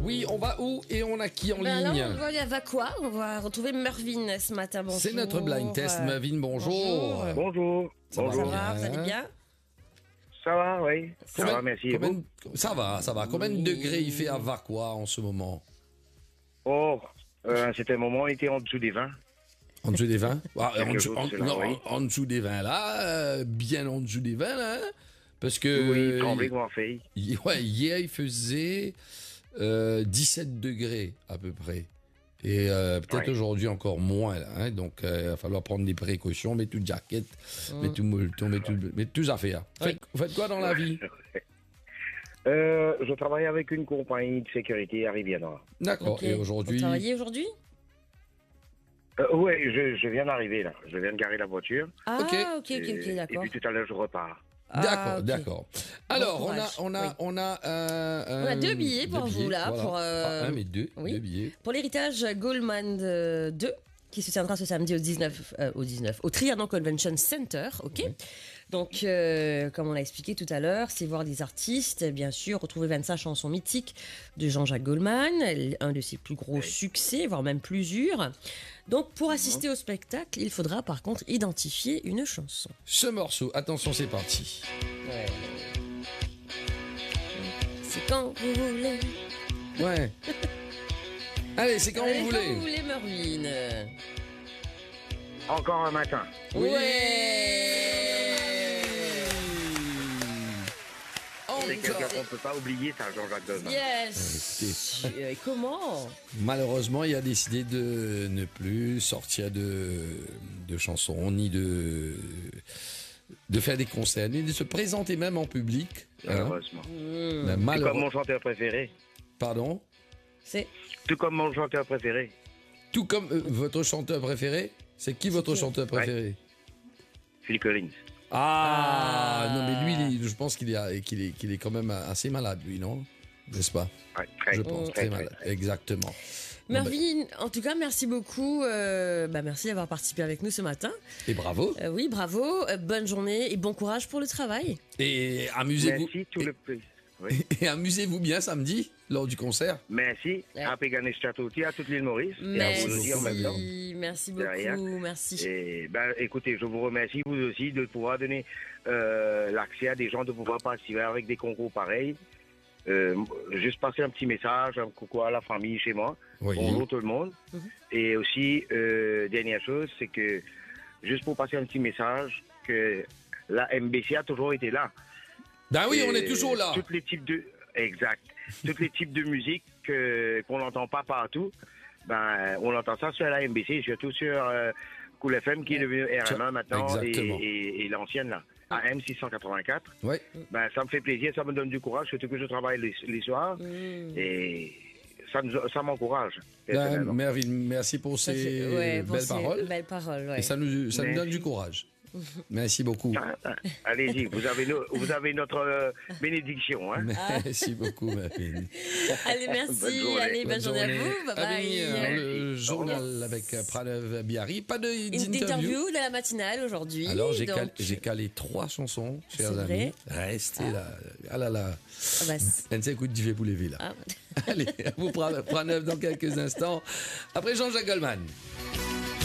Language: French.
Oui, on va où et on a qui en Là, ligne? on va aller à Vacois. On va retrouver Mervyn ce matin. Bonjour. C'est notre blind test. Mervyn, bonjour. Bonjour. Ça va Ça Bonjour. va, bien. vous allez bien? Ça va, oui. Ça Combien- va, merci. Et vous? Ça va, ça va. Combien de degrés il fait à Vacois en ce moment? Oh, c'était un moment, on était en dessous des 20. En dessous des 20? Ah, Quelque en, dessous, chose, en- c'est là, non, oui. en dessous des 20 là, bien en dessous des 20 là, hein? Parce que Oui, tremblé comme un fait. ouais, hier il faisait 17 degrés à peu près. Et peut-être Ouais. aujourd'hui encore moins là, hein? Donc il va falloir prendre des précautions, mettre toute jaquette, mettre tout molleton, mettre tout affaires. Faites quoi dans la vie? Je travaille avec une compagnie de sécurité à Rivière-Noire. D'accord. Ok. Et Vous aujourd'hui, travaillez aujourd'hui? Oui, je viens d'arriver là. Je viens de garer la voiture. Ah, Ok. ok, Et d'accord. puis tout à l'heure, je repars. d'accord, ok. d'accord. Alors courage. on a On a deux billets pour vous, là, voilà. pour, Pas un mais deux, oui. deux billets. Pour l'héritage Goldman 2, qui se tiendra ce samedi au Trianon Convention Center, ok. Donc, comme on l'a expliqué tout à l'heure, c'est voir des artistes, bien sûr, retrouver 25 chansons mythiques de Jean-Jacques Goldman, un de ses plus gros succès, voire même plusieurs. Donc, pour assister au spectacle, il faudra par contre identifier une chanson. Ce morceau, attention, c'est parti. C'est quand vous voulez. Ouais. Allez, c'est quand Allez, vous quand voulez. vous voulez, Mervyn. Encore un matin. Oui. C'est quelqu'un Encore. qu'on ne peut pas oublier, ça, Jean-Jacques Goldman. Yes. Et comment? Malheureusement, il a décidé de ne plus sortir de chansons, ni de faire des concerts, ni de se présenter même en public. hein. Malheureusement. Mais Tout comme mon chanteur préféré. Pardon? C'est Tout comme mon chanteur préféré. Tout comme votre chanteur préféré? C'est qui votre chanteur préféré? Phil Collins. Non, mais lui, je pense qu'il est quand même assez malade, lui, non? N'est-ce pas? Ouais, très, Je pense, très malade. Exactement. Mervyn, en tout cas, merci beaucoup. Merci d'avoir participé avec nous ce matin. Et bravo. Oui, bravo. Bonne journée et bon courage pour le travail. Et amusez-vous. Merci, tout le plaisir. Oui. Et amusez-vous bien samedi, lors du concert. Merci Ouais. à Péganes Chateauti, à toute l'île Maurice, et à vous aussi en même temps. Merci Derrière. beaucoup. Merci. Et écoutez, je vous remercie vous aussi de pouvoir donner l'accès à des gens de pouvoir participer avec des concours pareils. Juste passer un petit message, un coucou à la famille chez moi. Oui. Bonjour tout le monde. Et aussi, dernière chose, c'est que juste pour passer un petit message, que la MBC a toujours été là. Ben oui, on Et est toujours là. Tous les types de, exact. Tous les types de musique qu'on n'entend pas partout, on entend ça sur la MBC, surtout sur Cool FM qui est devenu RM1 maintenant Exactement. et l'ancienne là, AM 684. Ouais. Ça me fait plaisir, ça me donne du courage, surtout que je travaille les soirs et ça m'encourage. personnellement. Mervyn, merci pour Ça ces fait- pour belles ces paroles. Belles paroles, ouais. Et ça nous donne Merci. du courage. Merci beaucoup. Allez-y, vous avez notre bénédiction. Hein. Merci beaucoup, Mervyn. Allez, merci. Bonne journée. Allez, bonne journée à vous. Bye À venir, bye. le journal avec Pranav Biari. Pas Une d'interview. interview de la matinale aujourd'hui. Alors, donc- j'ai calé 3 chansons, chers C'est amis. vrai Restez là. Ah là là. Ah bah, c'est- Un coup de pour les villes. ah. Allez, à vous Pranav dans quelques instants. Après Jean-Jacques Goldman.